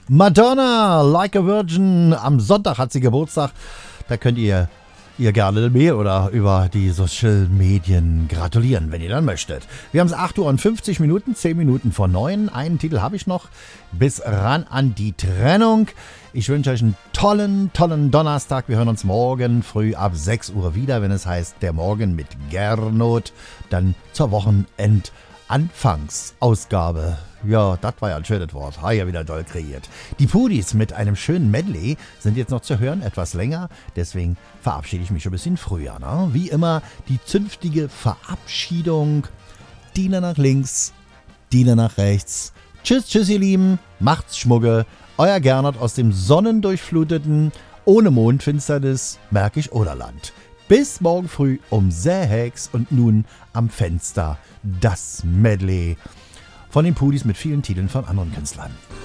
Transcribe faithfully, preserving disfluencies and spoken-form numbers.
Madonna, Like a Virgin. Am Sonntag hat sie Geburtstag. Da könnt ihr ihr gerne mehr oder über die Social Medien gratulieren, wenn ihr dann möchtet. Wir haben es acht Uhr und fünfzig Minuten, zehn Minuten vor neun. Einen Titel habe ich noch. Bis ran an die Trennung. Ich wünsche euch einen tollen, tollen Donnerstag. Wir hören uns morgen früh ab sechs Uhr wieder, wenn es heißt Der Morgen mit Gernot. Dann zur Wochenendanfangsausgabe. Ja, das war ja ein schönes Wort. Ha, ja, wieder doll kreiert. Die Pudis mit einem schönen Medley sind jetzt noch zu hören, etwas länger. Deswegen verabschiede ich mich ein bisschen früher. Ne? Wie immer die zünftige Verabschiedung. Diener nach links, Diener nach rechts. Tschüss, tschüss, ihr Lieben. Macht's Schmucke. Euer Gernot aus dem sonnendurchfluteten, ohne Mondfinsternis, Märkisch-Oderland. Bis morgen früh um sechs und nun am Fenster das Medley von den Pudis mit vielen Titeln von anderen Künstlern.